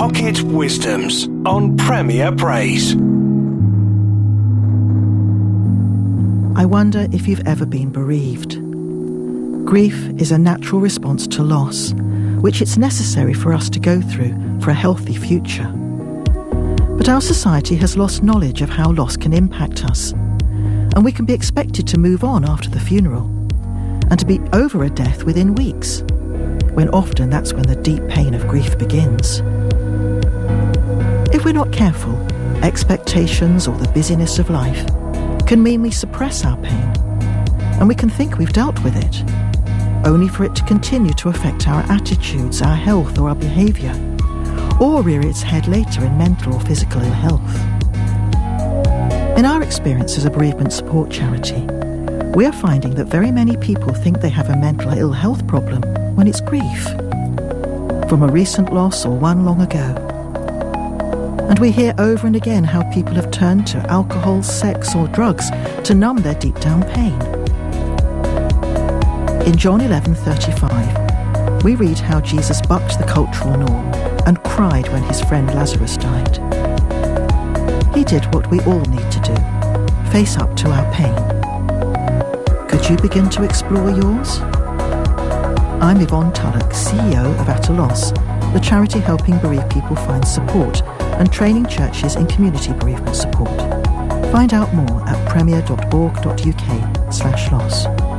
Pocket Wisdoms on Premier Praise. I wonder if you've ever been bereaved. Grief is a natural response to loss, which it's necessary for us to go through for a healthy future. But our society has lost knowledge of how loss can impact us, and we can be expected to move on after the funeral, and to be over a death within weeks, when often that's when the deep pain of grief begins. If we're not careful, expectations or the busyness of life can mean we suppress our pain, and we can think we've dealt with it, only for it to continue to affect our attitudes, our health or our behaviour, or rear its head later in mental or physical ill health. In our experience as a bereavement support charity, we are finding that very many people think they have a mental ill health problem when it's grief, from a recent loss or one long ago. And we hear over and again how people have turned to alcohol, sex or drugs to numb their deep down pain. In John 11:35, we read how Jesus bucked the cultural norm and cried when his friend Lazarus died. He did what we all need to do, face up to our pain. Could you begin to explore yours? I'm Yvonne Tulloch, CEO of At a Loss, the charity helping bereaved people find support and training churches in community bereavement support. Find out more at premier.org.uk/loss.